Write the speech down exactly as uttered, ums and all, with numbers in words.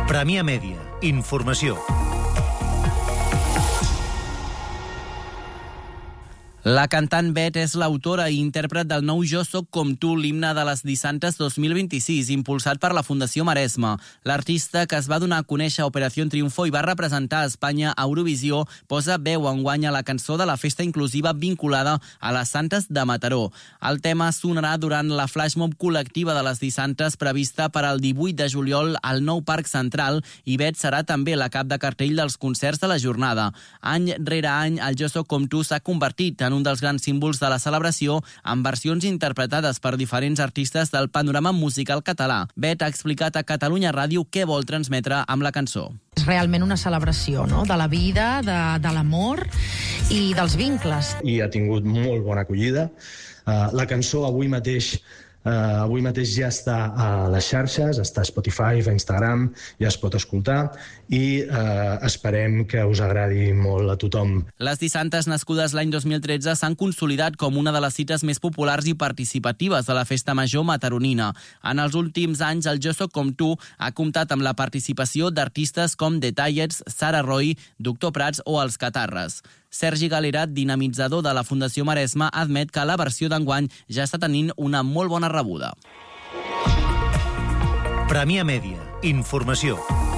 Premià Mèdia. Informació. La cantant Bet és l'autora i intèrpret del nou Jo soc com tu, l'himne de les Dissantes dos mil vint-i-sis, impulsat per la Fundació Maresme. L'artista, que es va donar a conèixer a Operació Triunfo i va representar a Espanya a Eurovisió, posa veu enguany a la cançó de la festa inclusiva vinculada a les Santes de Mataró. El tema sonarà durant la flashmob col·lectiva de les Dissantes prevista per al divuit de juliol al nou Parc Central, i Bet serà també la cap de cartell dels concerts de la jornada. Any rere any, el Jo soc com tu s'ha convertit en un dels grans símbols de la celebració, amb versions interpretades per diferents artistes del panorama musical català. Bet ha explicat a Catalunya Ràdio què vol transmetre amb la cançó. És realment una celebració, no?, de la vida, de, de l'amor i dels vincles. I ha tingut molt bona acollida. Uh, la cançó avui mateix Uh, avui mateix ja està a les xarxes, està a Spotify, a Instagram, ja es pot escoltar i uh, esperem que us agradi molt a tothom. Les Dissantes, nascudes l'any dos mil tretze, s'han consolidat com una de les cites més populars i participatives de la festa major mataronina. En els últims anys, el Jo soc com tu ha comptat amb la participació d'artistes com The Tallets, Sara Roy, Doctor Prats o Els Catarres. Sergi Galera, dinamitzador de la Fundació Maresme, admet que la versió d'enguany ja està tenint una molt bona rebuda. Premià Mèdia. Informació.